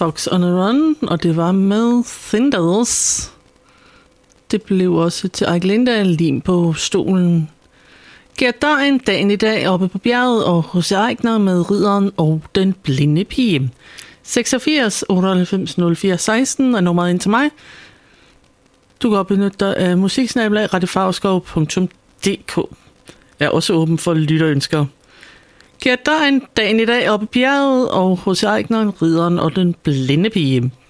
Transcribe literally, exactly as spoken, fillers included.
Fox on a Run, og det var med Thinders. Det blev også til Eik Lindahl, Lim på stolen. Gert Døjen, Dagen i dag oppe på bjerget, og H C Aigner med Ridderen og den blinde pige. seksogfirs otteoghalvfems nul fire seksten er nummeret ind til mig. Du kan også benytte dig af musiksnabelag radiofarskov punktum d k. Jeg er også åben for lytterønsker. Gert Døjen, Dagen i dag oppe på bjerget, og H C Aigner, Ridderen og den blinde pige.